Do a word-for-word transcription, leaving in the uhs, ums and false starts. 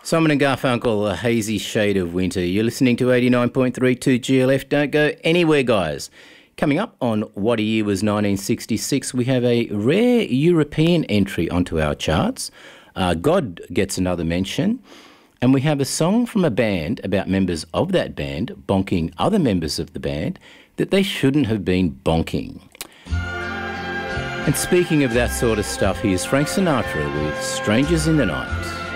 Simon and Garfunkel, A Hazy Shade of Winter. You're listening to eighty-nine point three two G L F. Don't go anywhere, guys. Coming up on What a Year Was nineteen sixty-six, we have a rare European entry onto our charts. Uh, God gets another mention. And we have a song from a band about members of that band bonking other members of the band that they shouldn't have been bonking. And speaking of that sort of stuff, here's Frank Sinatra with Strangers in the Night.